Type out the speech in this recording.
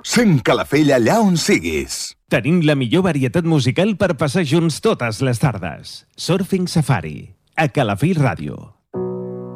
Sent Calafell allà on siguis. Tenim la millor varietat musical per passar junts totes les tardes. Surfing Safari, a Calafell Ràdio.